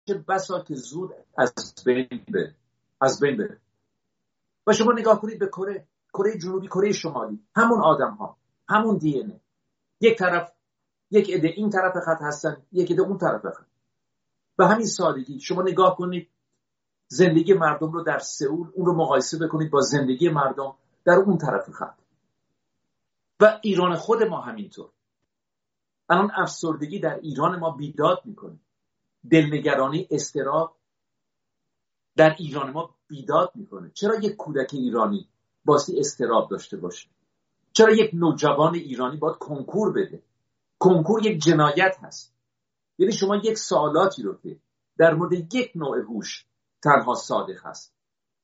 بسا که زود از بین بره. و شما نگاه کنید به کره جنوبی، کره شمالی، همون آدم‌ها، همون دی ان، یک عده این طرف خط هستن، یک عده اون طرف خط. به همین سادگی شما نگاه کنید زندگی مردم رو در سئول، اون رو مقایسه بکنید با زندگی مردم در اون طرف خط. و ایران خود ما همینطور. الان افسردگی در ایران ما بیداد میکنه، دلنگرانی، اضطراب در ایران ما بیداد میکنه. چرا یک کودک ایرانی باستی اضطراب داشته باشه؟ چرا یک نوجوان ایرانی باید کنکور بده؟ کنکور یک جنایت هست. یعنی شما یک سوالاتی رو که در مورد یک نوع هوش تنها صادق هست،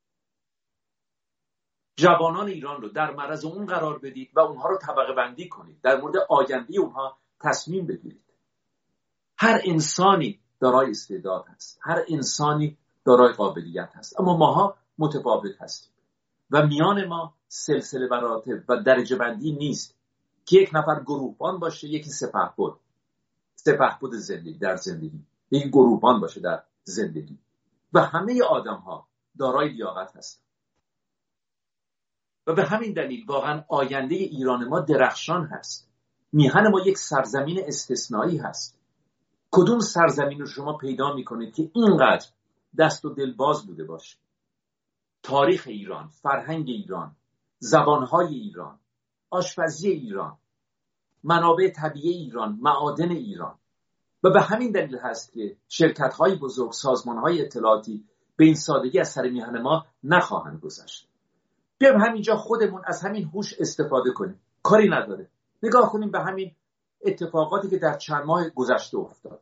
جوانان ایران رو در معرض اون قرار بدید و اونها رو طبقه بندی کنید، در مورد آینده اونها تصمیم بگیرید. هر انسانی دارای استعداد هست، هر انسانی دارای قابلیت هست، اما ماها متفاوت هستیم و میان ما سلسله مراتب و درجه بندی نیست که یک نفر گروهبان باشه، یکی سپهبد زندگی در زندگی، یکی گروهبان باشه در زندگی. و همه آدم ها دارای لیاقت هستند و به همین دلیل واقعا آینده ایران ما درخشان هست. میهن ما یک سرزمین استثنایی هست. کدوم سرزمین رو شما پیدا میکنید که اینقدر دست و دل باز بوده باشه؟ تاریخ ایران، فرهنگ ایران، زبانهای ایران، آشپزی ایران، منابع طبیعی ایران، معادن ایران. و به همین دلیل هست که شرکت‌های بزرگ، سازمان‌های اطلاعاتی به این سادگی از سر میهن ما نخواهند گذشت. بیایم همینجا خودمون از همین هوش استفاده کنیم. کاری نداره. نگاه کنیم به همین اتفاقاتی که در چند ماه گذشته افتاد.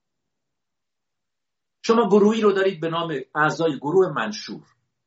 شما گروهی رو دارید به نام اعضای گروه منشور.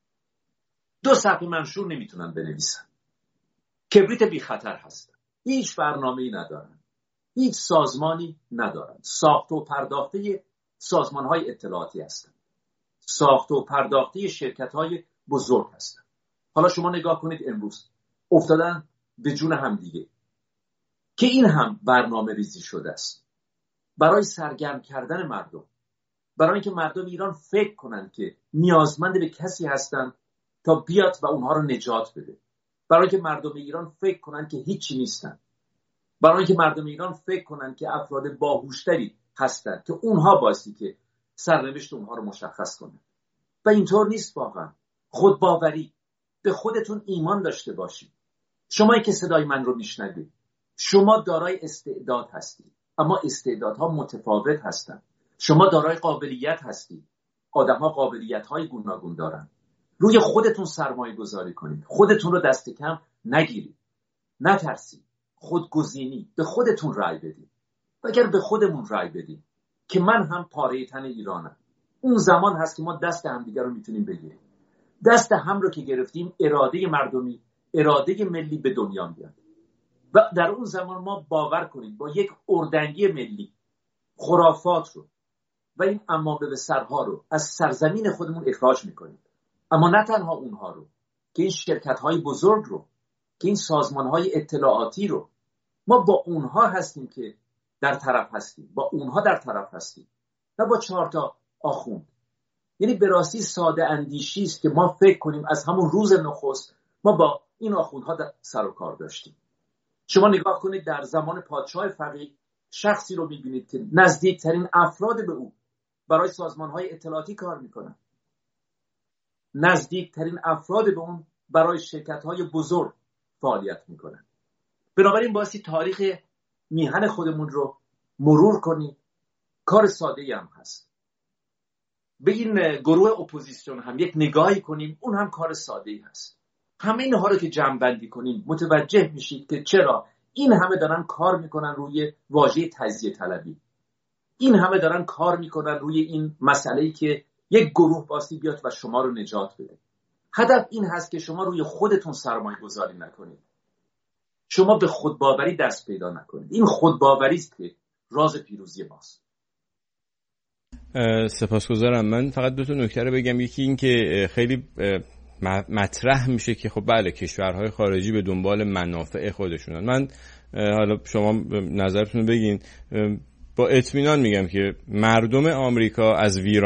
2 صفحه منشور نمیتونن بنویسن. کبریت بی خطر هستن. هیچ برنامه‌ای ندارن. هیچ سازمانی ندارن. ساخت و پرداخته سازمان‌های اطلاعاتی هستن. ساخت و پرداخته شرکت‌های بزرگ هستن. حالا شما نگاه کنید امروز افتادن به جون هم دیگه که این هم برنامه ریزی شده است برای سرگرم کردن مردم، برای اینکه مردم ایران فکر کنن که نیازمند به کسی هستن تا بیاد و اونها رو نجات بده، برای اینکه مردم ایران فکر کنن که هیچی نیستن، برای اینکه مردم ایران فکر کنن که افراد باهوشتری هستن که اونها بایستی که سرنوشت اونها رو مشخص کنن. و اینطور نیست. واقعا خودباوری، به خودتون ایمان داشته باشید. شمایی که صدای من رو میشنوید، شما دارای استعداد هستید، اما استعدادها متفاوت هستند. شما دارای قابلیت هستید. آدم‌ها قابلیت‌های گوناگون دارن. روی خودتون سرمایه گذاری کنید. خودتون رو دست کم نگیرید. نترسید. خودگزینی، به خودتون رأی بدید. و اگر به خودمون رأی بدید که من هم پاره تن ایرانم، اون زمان هست که ما دست همدیگر رو میتونیم بگیریم. دست هم رو که گرفتیم، اراده مردمی، اراده ملی به دنیا میاد. و در اون زمان ما باور کنید با یک اردنگی ملی خرافات رو و این عمامه به سرها رو از سرزمین خودمون اخراج میکنیم. اما نه تنها اونها رو، که این شرکت‌های بزرگ رو، که این سازمان‌های اطلاعاتی رو، ما با اونها هستیم که در طرف هستیم، با اونها در طرف هستیم، نه با 4 تا آخوند. یعنی به راستی ساده اندیشی است که ما فکر کنیم از همون روز نخست ما با این آخوندها در سر و کار داشتیم. شما نگاه کنید در زمان پادشاه فقیه شخصی رو می‌بینید که نزدیکترین افراد به او برای سازمان‌های اطلاعاتی کار می‌کنن. نزدیکترین افراد به اون برای شرکت‌های بزرگ فعالیت می‌کنن. بنابراین باعثی تاریخ میهن خودمون رو مرور کنید. کار ساده‌ای هم هست. به این گروه اپوزیسیون هم یک نگاهی کنیم، اون هم کار ساده‌ای هست. همه اینها رو که جمع‌بندی کنیم متوجه میشید که چرا این همه دارن کار میکنن روی واژه تجزیه طلبی. این همه دارن کار میکنن روی این مسئله‌ای که یک گروه باسی بیاد و شما رو نجات بده. هدف این هست که شما روی خودتون سرمایه گذاری نکنید. شما به خودباوری دست پیدا نکنید. این خودباوری است که راز پیروزی ماست. سپاسگزارم. من فقط 2 تا نکته رو بگم. یکی این که خیلی مطرح میشه که خب بله کشورهای خارجی به دنبال منافع خودشونن. من حالا شما نظرتون رو بگین. با اطمینان میگم که مردم آمریکا از ویران